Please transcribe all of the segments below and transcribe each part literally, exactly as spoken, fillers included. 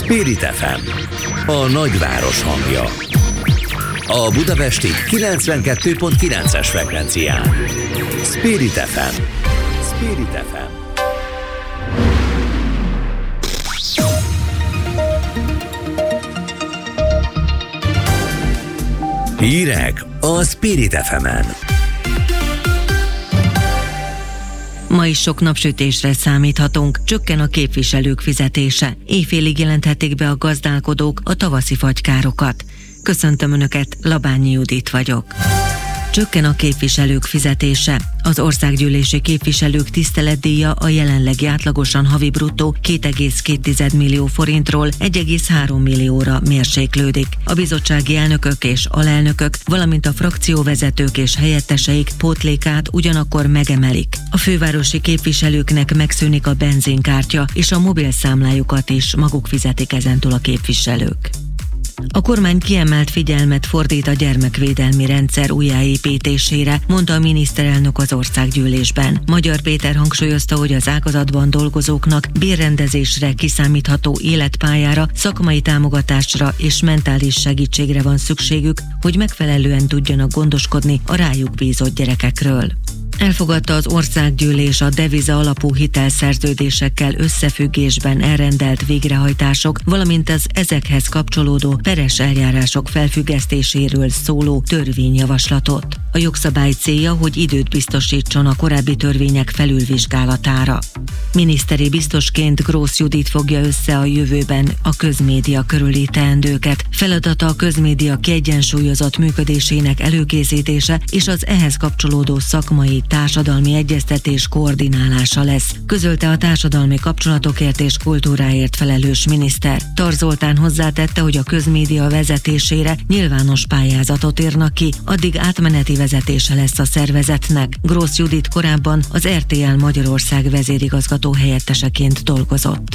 Spirit ef em, a nagyváros hangja. A budapesti kilencvenkettő pont kilences frekvencián. Spirit ef em. Spirit ef em. Hírek a Spirit ef emen. Ma is sok napsütésre számíthatunk, csökken a képviselők fizetése. Éjfélig jelenthetik be a gazdálkodók a tavaszi fagykárokat. Köszöntöm Önöket, Labányi Judit vagyok. Csökken a képviselők fizetése. Az országgyűlési képviselők tiszteletdíja a jelenlegi átlagosan havi bruttó két egész két millió forintról egy egész három millióra mérséklődik. A bizottsági elnökök és alelnökök, valamint a frakcióvezetők és helyetteseik pótlékát ugyanakkor megemelik. A fővárosi képviselőknek megszűnik a benzinkártya, és a mobilszámlájukat is maguk fizetik ezentúl a képviselők. A kormány kiemelt figyelmet fordít a gyermekvédelmi rendszer újjáépítésére, mondta a miniszterelnök az országgyűlésben. Magyar Péter hangsúlyozta, hogy az ágazatban dolgozóknak bérrendezésre, kiszámítható életpályára, szakmai támogatásra és mentális segítségre van szükségük, hogy megfelelően tudjanak gondoskodni a rájuk bízott gyerekekről. Elfogadta az országgyűlés a deviza alapú hitelszerződésekkel összefüggésben elrendelt végrehajtások, valamint az ezekhez kapcsolódó peres eljárások felfüggesztéséről szóló törvényjavaslatot. A jogszabály célja, hogy időt biztosítson a korábbi törvények felülvizsgálatára. Miniszteri biztosként Grósz Judit fogja össze a jövőben a közmédia körüli teendőket. Feladata a közmédia kiegyensúlyozott működésének előkészítése és az ehhez kapcsolódó szakmai társadalmi egyeztetés koordinálása lesz, közölte a társadalmi kapcsolatokért és kultúráért felelős miniszter. Tar Zoltán hozzátette, hogy a közmédia vezetésére nyilvános pályázatot írnak ki, addig átmeneti vezetése lesz a szervezetnek. Grósz Judit korábban az er té el Magyarország vezérigazgató helyetteseként dolgozott.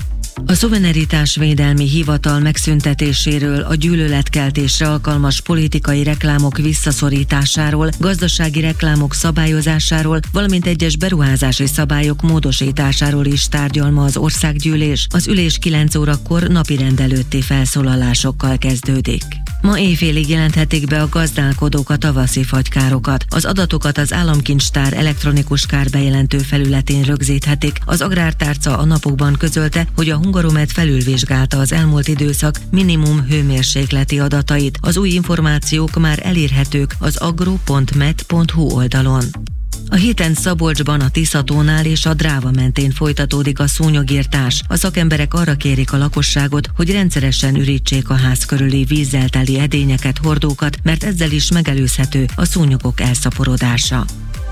A Szuverenitásvédelmi Hivatal megszüntetéséről, a gyűlöletkeltésre alkalmas politikai reklámok visszaszorításáról, gazdasági reklámok szabályozásáról, valamint egyes beruházási szabályok módosításáról is tárgyal ma az országgyűlés. Az ülés kilenc órakor napirend előtti felszólalásokkal kezdődik. Ma éjfélig jelenthetik be a gazdálkodók a tavaszi fagykárokat. Az adatokat az Államkincstár elektronikus kárbejelentő felületén rögzíthetik. Az Agrártárca a napokban közölte, hogy a Hungaromet felülvizsgálta az elmúlt időszak minimum hőmérsékleti adatait. Az új információk már elérhetők az agro pont med pont hu oldalon. A héten Szabolcsban, a Tiszatónál és a Dráva mentén folytatódik a szúnyogirtás. A szakemberek arra kérik a lakosságot, hogy rendszeresen ürítsék a ház körüli vízzel teli edényeket, hordókat, mert ezzel is megelőzhető a szúnyogok elszaporodása.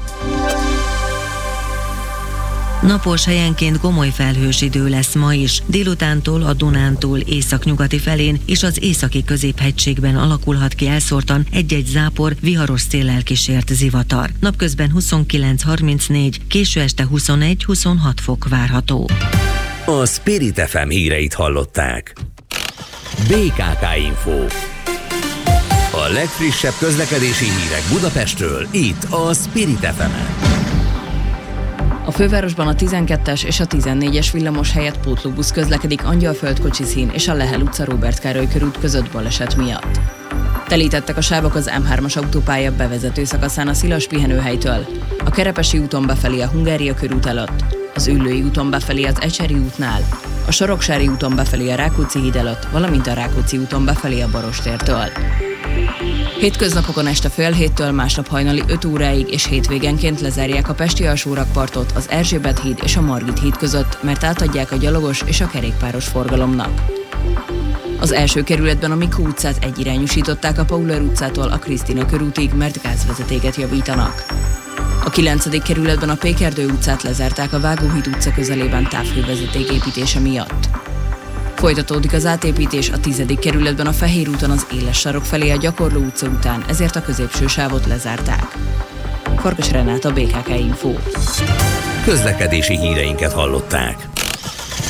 Napos, helyenként gomoly felhős idő lesz ma is. Délutántól a Dunántúl északnyugati felén és az északi középhegységben alakulhat ki elszórtan egy-egy zápor, viharos széllel kísért zivatar. Napközben huszonkilenc harmincnégy, késő este huszonegy huszonhat fok várható. A Spirit ef em híreit hallották. bé ká ká Info. A legfrissebb közlekedési hírek Budapestről, itt a Spirit ef emen. A fővárosban a tizenkettes és a tizennégyes villamos helyett pótlóbusz közlekedik Angyalföld kocsiszín és a Lehel utca Róbert Károly körút között baleset miatt. Telítettek a sávok az em hármas autópálya bevezető szakaszán a Szilas pihenőhelytől, a Kerepesi úton befelé a Hungária körút előtt, az Üllői úton befelé az Ecseri útnál, a Soroksári úton befelé a Rákóczi híd előtt, valamint a Rákóczi úton befelé a Barostértől. Hétköznapokon este fél héttől, másnap hajnali öt óráig és hétvégenként lezárják a pesti alsórakpartot az Erzsébet híd és a Margit híd között, mert átadják a gyalogos és a kerékpáros forgalomnak. Az első kerületben a Mikó utcát egyirányúsították a Pauler utcától a Krisztina körútig, mert gázvezetéket javítanak. A kilencedik kerületben a Pékerdő utcát lezárták a Vágóhíd utca közelében távhővezeték építése miatt. Folytatódik az átépítés a tizedik kerületben a Fehér úton az Éles sarok felé a Gyakorló utca után, ezért a középső sávot lezárták. Farkas Renáta, bé ká ká Info. Közlekedési híreinket hallották.